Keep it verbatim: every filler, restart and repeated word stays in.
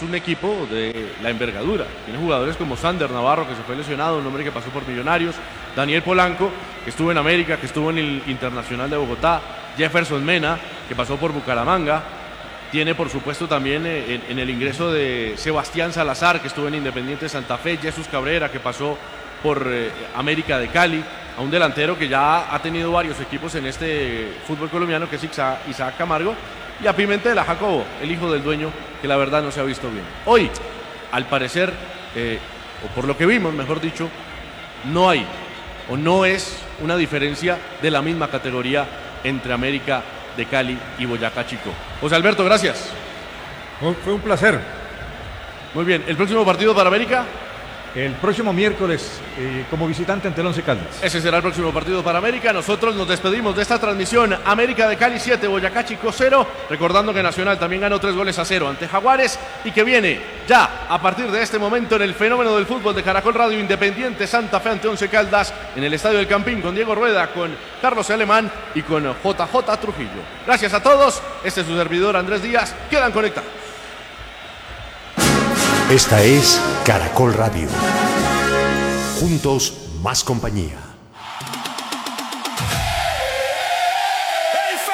un equipo de la envergadura. Tiene jugadores como Sander Navarro, que se fue lesionado, un hombre que pasó por Millonarios, Daniel Polanco, que estuvo en América, que estuvo en el Internacional de Bogotá, Jefferson Mena, que pasó por Bucaramanga. Tiene, por supuesto, también en, en el ingreso de Sebastián Salazar, que estuvo en Independiente Santa Fe, Jesús Cabrera, que pasó por eh, América de Cali, a un delantero que ya ha tenido varios equipos en este fútbol colombiano, que es Isaac Camargo, y a Pimentel, a Jacobo, el hijo del dueño, que la verdad no se ha visto bien. Hoy, al parecer, eh, o por lo que vimos, mejor dicho, no hay, o no es una diferencia de la misma categoría entre América de Cali y Boyacá Chico. José Alberto, gracias. Fue un placer. Muy bien, ¿el próximo partido para América? El próximo miércoles, eh, como visitante ante el Once Caldas. Ese será el próximo partido para América. Nosotros nos despedimos de esta transmisión. América de Cali siete, Boyacá Chico cero. Recordando que Nacional también ganó tres goles a cero ante Jaguares y que viene ya a partir de este momento en el fenómeno del fútbol de Caracol Radio, Independiente Santa Fe ante Once Caldas en el Estadio del Campín, con Diego Rueda, con Carlos Alemán y con J J Trujillo. Gracias a todos. Este es su servidor Andrés Díaz. Quedan conectados. Esta es Caracol Radio. Juntos, más compañía.